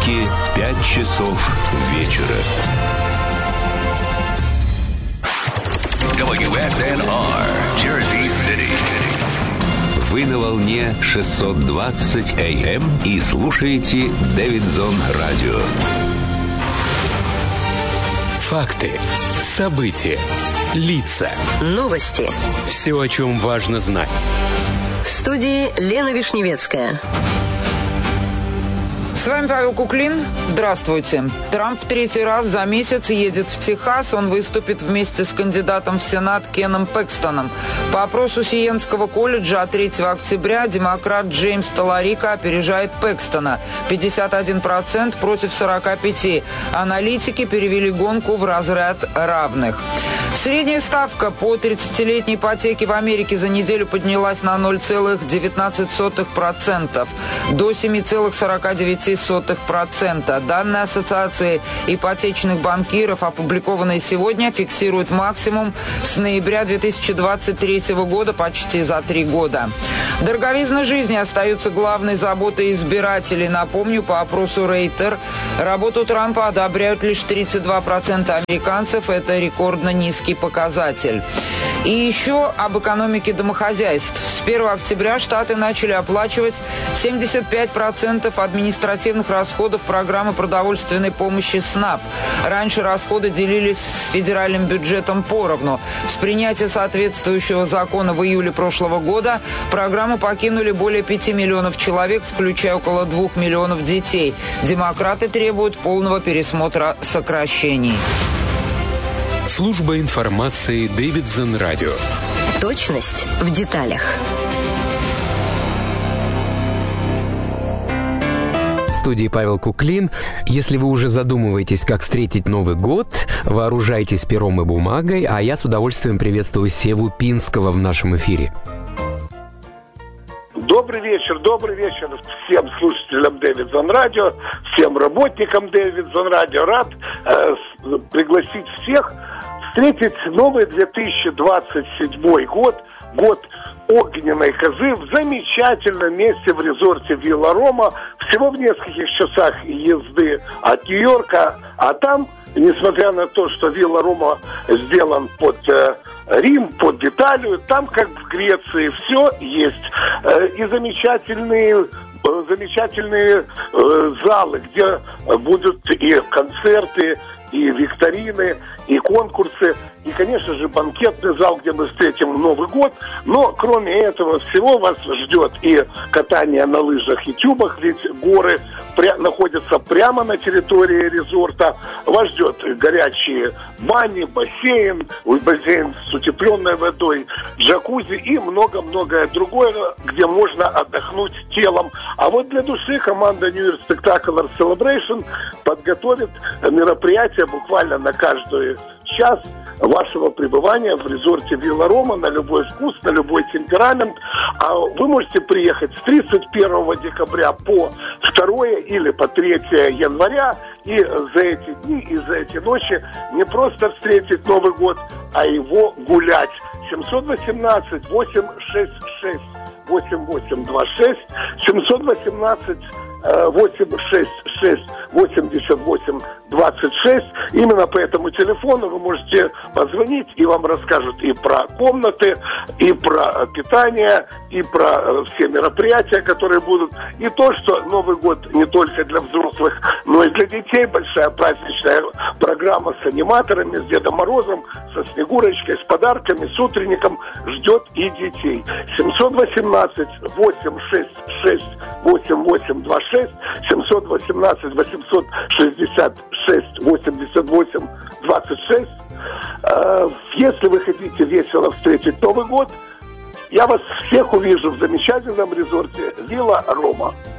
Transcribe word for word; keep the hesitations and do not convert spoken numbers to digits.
понедельники, пять часов вечера. дабл ю эс эн ар, Jersey City. Вы на волне шестьсот двадцать эй эм и слушаете Дэвидсон Радио. Факты, события, лица. Новости. Все, о чем важно знать. В студии Лена Вишневецкая. С вами Павел Куклин. Здравствуйте. Трамп в третий раз за месяц едет в Техас. Он выступит вместе с кандидатом в Сенат Кеном Пэкстоном. По опросу Сиенского колледжа от третьего октября демократ Джеймс Таларика опережает Пэкстона. пятьдесят один процент против сорок пять процентов. Аналитики перевели гонку в разряд равных. Средняя ставка по тридцатилетней ипотеке в Америке за неделю поднялась на ноль целых девятнадцать сотых процента до семь целых сорок девять сотых процента. Данные Ассоциации ипотечных банкиров, опубликованные сегодня, фиксируют максимум с ноября две тысячи двадцать третьего года, почти за три года. Дороговизна жизни остается главной заботой избирателей. Напомню, по опросу Рейтер, работу Трампа одобряют лишь тридцать два процента американцев. Это рекордно низкий показатель. И еще об экономике домохозяйств. С первого октября Штаты начали оплачивать семьдесят пять процентов административных расходов программы продовольственной помощи СНАП. Раньше расходы делились с федеральным бюджетом поровну. С принятия соответствующего закона в июле прошлого года программу покинули более пяти миллионов человек, включая около двух миллионов детей. Демократы требуют полного пересмотра сокращений. Служба информации Дэвидсон Радио. Точность в деталях. В студии Павел Куклин. Если вы уже задумываетесь, как встретить Новый год, вооружайтесь пером и бумагой, а я с удовольствием приветствую Севу Пинского в нашем эфире. Добрый вечер, добрый вечер всем слушателям Дэвидсон Радио, всем работникам Дэвидсон Радио. Рад э, пригласить всех встретить новый две тысячи двадцать седьмой год, год огненной козы в замечательном месте в резорте Вилла Рома, всего в нескольких часах езды от Нью-Йорка, а там, несмотря на то, что Вилла Рома сделан под э, Рим, под Италию, там, как в Греции, все есть. Э, и замечательные э, замечательные э, залы, где будут и концерты, и викторины, и конкурсы, и, конечно же, банкетный зал, где мы встретим Новый год. Но, кроме этого всего, вас ждет и катание на лыжах и тюбах, ведь горы пря- находятся прямо на территории резорта. Вас ждет горячие бани, бассейн, бассейн с утепленной водой, джакузи и много-многое другое, где можно отдохнуть телом. А вот для души команда New Year Spectacular Celebration подготовит мероприятие буквально на каждый час вашего пребывания в резорте Вилла Рома на любой вкус, на любой темперамент. А вы можете приехать с тридцать первого декабря по второе или по третье января и за эти дни и за эти ночи не просто встретить Новый год, а его гулять. семьсот восемнадцать восемь шесть шесть восемь восемь два шесть, семьсот восемнадцать восемь шесть шесть восемьдесят восемь двадцать шесть. Именно по этому телефону вы можете позвонить, и вам расскажут и про комнаты, и про питание, и про все мероприятия, которые будут. И то, что Новый год не только для взрослых, но и для детей. Большая праздничная программа с аниматорами, с Дедом Морозом, со Снегурочкой, с подарками, с утренником ждет и детей. семьсот восемнадцать восемь шесть шесть восемь восемь два шесть, семьсот восемнадцать восемьсот шестьдесят шесть восемьдесят восемь двадцать шесть. Если вы хотите весело встретить Новый год, я вас всех увижу в замечательном резорте Вилла Рома.